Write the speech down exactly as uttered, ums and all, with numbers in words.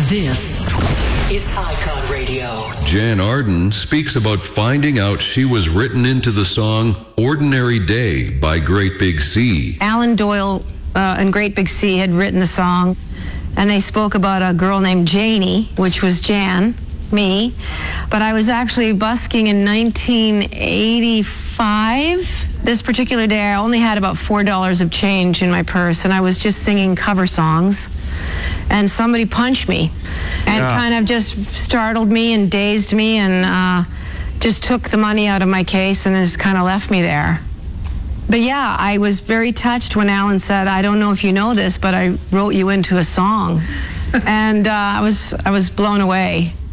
This is Icon Radio. Jan Arden speaks about finding out she was written into the song Ordinary Day by Great Big Sea. Alan Doyle uh, and Great Big Sea had written the song, and they spoke about a girl named Janie, which was Jan, me. But I was actually busking in nineteen eighty-five. This particular day, I only had about four dollars of change in my purse, and I was just singing cover songs. And somebody punched me and Yeah. kind of just startled me and dazed me and uh, just took the money out of my case and just kind of left me there. But yeah, I was very touched when Alan said, I don't know if you know this, but I wrote you into a song. And uh, I was I was blown away.